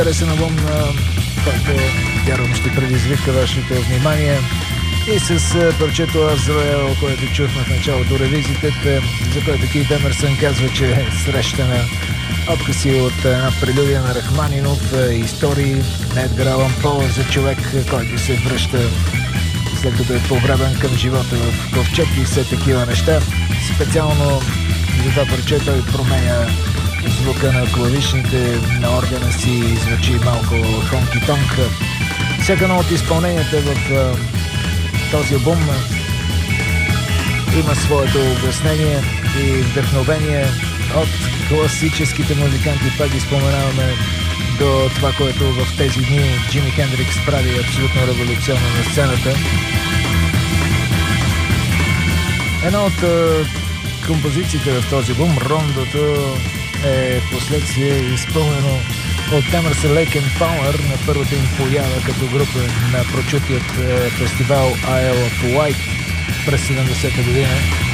Интересен албум, който вярвам ще предизвика вашето внимание. И с парчето Azrael, което чухме в началото ревизитите, за което Кейт Емърсън казва, че е срещана откъси от една прелюдия на Рахманинов, истории на Едгар Алан По за човек, който се връща след като е повреден към живота в ковчег и все такива неща. Специално за това парче той променя звука на клавишните, на органа си и звучи малко хонки-тонк. Всяка едно от изпълненията в този албум има своето обяснение и вдъхновение от класическите музиканти, пак ги споменаваме, до това, което в тези дни Джими Хендрикс прави абсолютно революционно на сцената. Една от композициите в този албум, Рондото, е последствие изпълнено от Emerson, Lake and Palmer на първата им поява като група на прочутият фестивал Isle of Wight през 70-та година.